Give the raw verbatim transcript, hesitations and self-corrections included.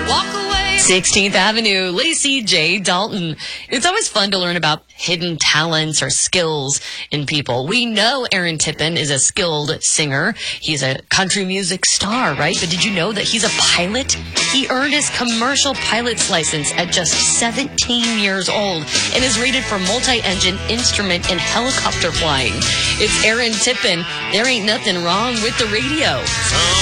walk away. sixteenth Avenue, Lacey J. Dalton. It's always fun to learn about hidden talents or skills in people. We know Aaron Tippin is a skilled singer. He's a country music star, right? But did you know that he's a pilot? He earned his commercial pilot's license at just seventeen years old and is rated for multi-engine instrument and helicopter flying. It's Aaron Tippin. There ain't nothing wrong with the radio.